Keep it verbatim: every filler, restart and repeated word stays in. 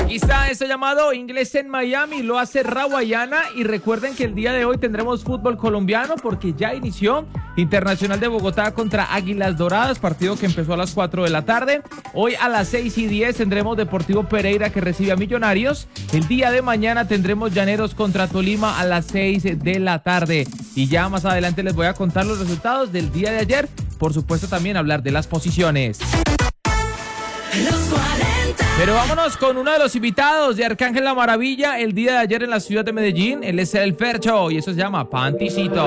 Aquí está esto llamado Inglés en Miami, lo hace Rawayana y recuerden que el día de hoy tendremos fútbol colombiano porque ya inició Internacional de Bogotá contra Águilas Doradas, partido que empezó a las cuatro de la tarde. Hoy a las seis y diez tendremos Deportivo Pereira que recibe a Millonarios. El día de mañana tendremos Llaneros contra Tolima a las seis de la tarde. Y ya más adelante les voy a contar los resultados del día de ayer. Por supuesto también hablar de las posiciones. Pero vámonos con uno de los invitados de Arcángel La Maravilla el día de ayer en la ciudad de Medellín. Él es el Fercho y eso se llama Panticito.